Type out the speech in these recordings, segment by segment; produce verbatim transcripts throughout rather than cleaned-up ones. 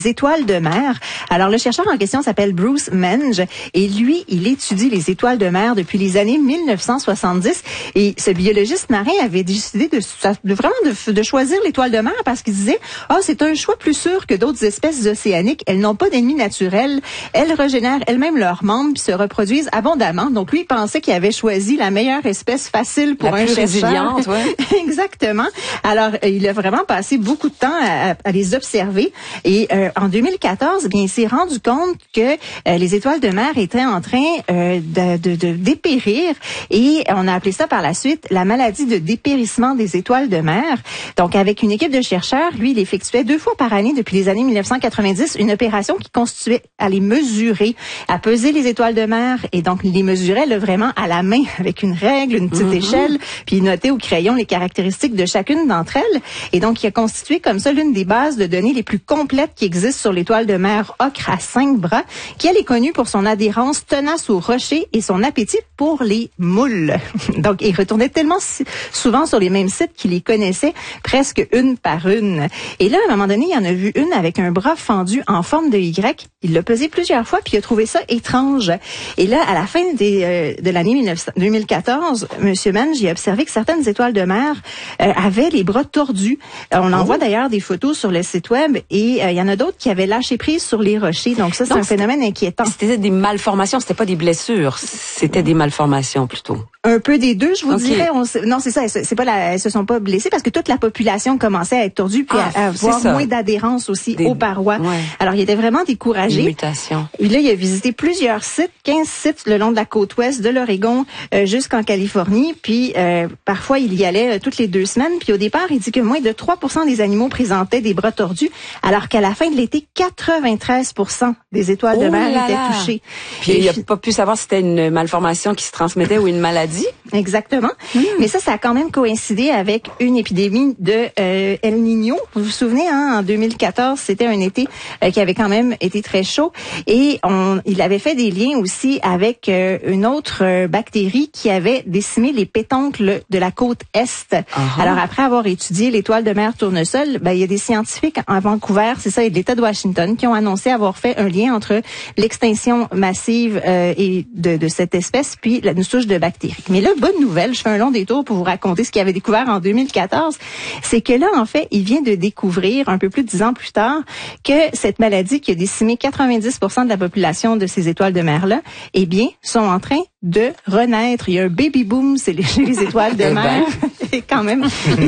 étoiles de mer. Alors, le chercheur en question s'appelle Bruce Menge et lui, il étudie les étoiles de mer depuis les années mille neuf cent soixante-dix et ce biologiste marin avait décidé de, de vraiment de, de choisir l'étoile de mer parce qu'il disait « Ah, oh, c'est un choix plus sûr que d'autres espèces océaniques. Elles n'ont pas d'ennemis naturels. Elles régénèrent elles-mêmes leurs membres puis se reproduisent abondamment. » Donc, lui, il pensait qu'il avait choisi la meilleure espèce facile pour la un plus chercheur. Résiliente, ouais. Exactement. Alors, il a vraiment passé beaucoup de temps à, à les observer et euh, en deux mille quatorze, bien, il s'est rendu compte que euh, les étoiles de mer étaient en train euh, de, de, de dépérir et on a appelé ça par la suite la maladie de dépérissement des étoiles de mer. Donc, avec une équipe de chercheurs, lui, il effectuait deux fois par année depuis les années mille neuf cent quatre-vingt-dix une opération qui constituait à les mesurer, à peser les étoiles de mer et donc il les mesurait là, vraiment à la main avec une règle, une petite mm-hmm. échelle, puis il notait au crayon les caractéristiques de chacune d'entre elles. Et donc, il a constitué comme ça l'une des bases de données les plus complètes qui existent sur l'étoile de mer ocre à cinq bras, qui elle est connue pour son adhérence tenace aux rochers et son appétit pour les moules. Donc, il retournait tellement si, souvent sur les mêmes sites qu'il les connaissait presque une par une. Et là, à un moment donné, il en a vu une avec un bras fendu en forme de Y. Il l'a pesé plusieurs fois, puis il a trouvé ça étrange. Et là, à la fin des, euh, de l'année deux mille quatorze, M. Menge a observé que certaines étoiles de mer euh, avaient les bras tordus. Euh, on en oh. voit d'ailleurs des photos sur le site web et euh, il y en a d'autres qui avaient lâché prise sur les rochers. Donc ça, c'est Donc, un phénomène inquiétant. C'était des malformations, c'était pas des blessures, c'était des malformations plutôt. Un peu des deux, je vous okay. dirais. On, non, c'est ça. C'est pas la, elles se sont pas blessées parce que toute la population commençait à être tordue puis ah, à, à avoir moins d'adhérence aussi des, aux parois. Ouais. Alors, il était vraiment découragé. Mutation. Et là, il a visité plusieurs sites, quinze sites le long de la côte ouest de l'Oregon euh, jusqu'en Californie. Puis euh, parfois, il y allait euh, toutes les deux semaines. Puis au départ, il dit que moins de trois pour cent des animaux présentaient des bras tordus, alors qu'à la fin de l'été, quatre-vingt-treize pour cent des étoiles oh de mer là étaient là. touchées. Puis et il n'a pas pu savoir si c'était une malformation qui se transmettait ou une maladie. Exactement. Mmh. Mais ça, ça a quand même coïncidé avec une épidémie de euh, El Niño. Vous vous souvenez, hein, en deux mille quatorze, c'était un été euh, qui avait quand même été très chaud. Et on, il avait fait des liens aussi avec euh, une autre euh, bactérie qui avait décimé les pétoncles de la côte Est. Uh-huh. Alors, après avoir étudié l'étoile de mer tournesol, ben, il y a des scientifiques à Vancouver, c'est ça, et de l'État de Washington, qui ont annoncé avoir fait un lien entre l'extinction massive euh, et de, de cette espèce puis la, une souche de bactéries. Mais là, bonne nouvelle, je fais un long détour pour vous raconter ce qu'il avait découvert en deux mille quatorze, c'est que là, en fait, il vient de découvrir, un peu plus de dix ans plus tard, que cette maladie qui a décimé quatre-vingt-dix pour cent de la population de ces étoiles de mer-là, eh bien, sont en train de renaître. Il y a un baby boom chez les, les étoiles de mer. Et quand même,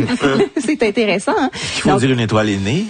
c'est intéressant. Hein? Il faut Donc, dire une étoile est née.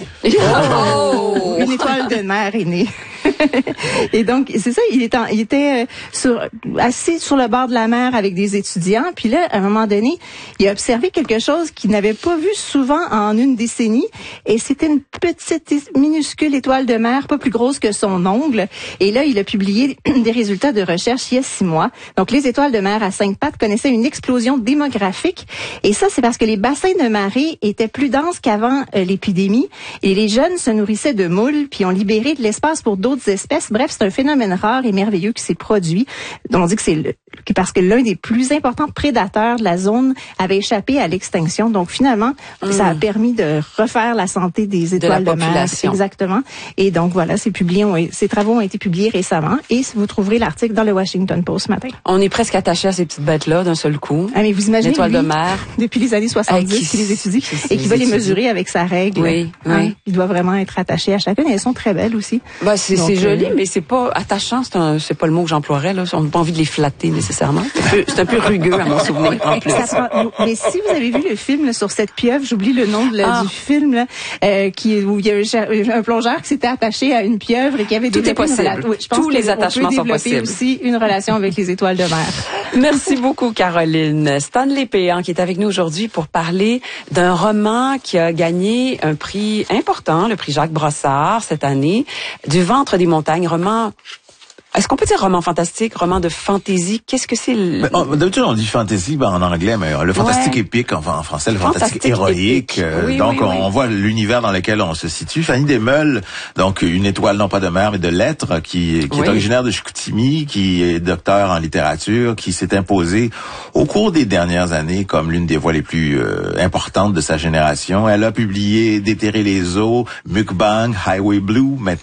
Oh! Une étoile de mer est née. Et donc, c'est ça, il était, il était sur, assis sur le bord de la mer avec des étudiants. Puis là, à un moment donné, il a observé quelque chose qu'il n'avait pas vu souvent en une décennie. Et c'était une petite, minuscule étoile de mer, pas plus grosse que son ongle. Et là, il a publié des résultats de recherche il y a six mois. Donc, les étoiles de mer à cinq pattes connaissaient une explosion démographique. Et ça, c'est parce que les bassins de marée étaient plus denses qu'avant euh, l'épidémie. Et les jeunes se nourrissaient de moules, puis ont libéré de l'espace pour d'autres espèces. Bref, c'est un phénomène rare et merveilleux qui s'est produit. On dit que c'est le, parce que l'un des plus importants prédateurs de la zone avait échappé à l'extinction. Donc, finalement, mmh. ça a permis de refaire la santé des étoiles de, de mer. Exactement. Et donc, voilà, ces, publiés ont, ces travaux ont été publiés récemment. Et vous trouverez l'article dans le Washington Post ce matin. On est presque attaché à ces petites bêtes-là d'un seul coup. Ah, mais vous imaginez, l'étoile lui, de mer. Depuis les années soixante-dix, qui, qui les étudie qui, et qui va les mesurer avec sa règle. Oui, oui. Hein, il doit vraiment être attaché à chacune. Et elles sont très belles aussi. Bah, c'est, donc, c'est joli, euh, mais c'est pas attachant. C'est, un, c'est pas le mot que j'emploierais, là. On n'a pas envie de les flatter nécessairement. C'est un peu, c'est un peu rugueux à mon souvenir, en plus. Ça prend, mais si vous avez vu le film là, sur cette pieuvre, j'oublie le nom de, la, ah. du film, là, euh, qui, où il y a un, un plongeur qui s'était attaché à une pieuvre et qui avait Tout est possible. Rela- oui, je pense Tous les attachements sont possibles. Aussi une relation avec les étoiles de mer. Merci beaucoup, Caroline. Stanley Péan qui est avec nous aujourd'hui pour parler d'un roman qui a gagné un prix important, le prix Jacques Brossard cette année, Du ventre des montagnes, roman Est-ce qu'on peut dire roman fantastique, roman de fantaisie? Qu'est-ce que c'est? Le... Oh, d'habitude, on dit fantasy ben, en anglais, mais le fantastique ouais. épique, enfin, en français, le fantastique, fantastique héroïque. Euh, oui, donc, oui, oui. on voit l'univers dans lequel on se situe. Fanny Desmeules, donc une étoile non pas de mer, mais de lettres, qui, qui oui. est originaire de Chicoutimi, qui est docteur en littérature, qui s'est imposée au cours des dernières années comme l'une des voix les plus euh, importantes de sa génération. Elle a publié Déterrer les eaux, Mukbang, Highway Blue, maintenant